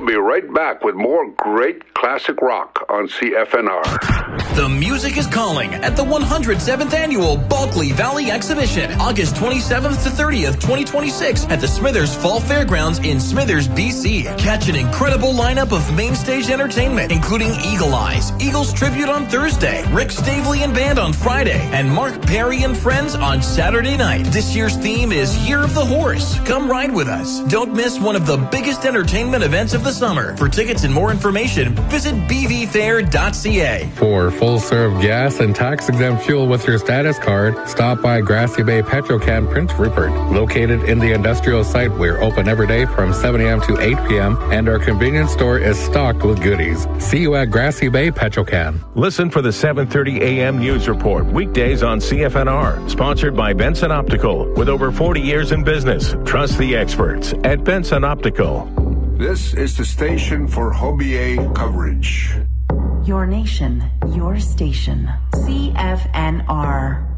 We'll be right back with more great classic rock on CFNR. The music is calling at the 107th Annual Bulkley Valley Exhibition, August 27th to 30th, 2026 at the Smithers Fall Fairgrounds in Smithers, BC. Catch an incredible lineup of main stage entertainment, including Eagle Eyes, Eagles Tribute on Thursday, Rick Stavely and Band on Friday, and Mark Perry and Friends on Saturday night. This year's theme is Year of the Horse. Come ride with us. Don't miss one of the biggest entertainment events of the summer. For tickets and more information, visit bvfair.ca. For full-serve gas and tax-exempt fuel with your status card, stop by Grassy Bay Petrochem Prince Rupert. Located in the industrial site, we're open every day from 7 a.m. to 8 p.m., and our convenience store is stocked with goodies. See you at Grassy Bay Petrochem. Listen for the 7:30 a.m. news report weekdays on CFNR, sponsored by Benson Optical. With over 40 years in business, trust the experts at Benson Optical. This is the station for Hobier coverage. Your nation, your station. CFNR.